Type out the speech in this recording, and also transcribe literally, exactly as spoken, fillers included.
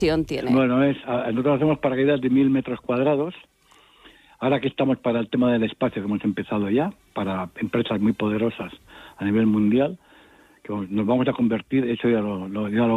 tiene? Bueno, es nosotros hacemos paracaídas de mil metros cuadrados. Ahora que estamos para el tema del espacio, que hemos empezado ya, para empresas muy poderosas a nivel mundial, que nos vamos a convertir, eso ya lo, lo, ya lo